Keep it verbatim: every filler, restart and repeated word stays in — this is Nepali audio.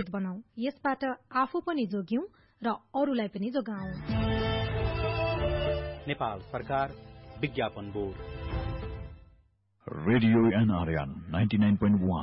सुरक्षित बनाऊ। यसबाट आफू पनि जोग्यौं र अरूलाई पनि जोगाऊ। नेपाल सरकार, विज्ञापन board, radio NRN ninety nine point वन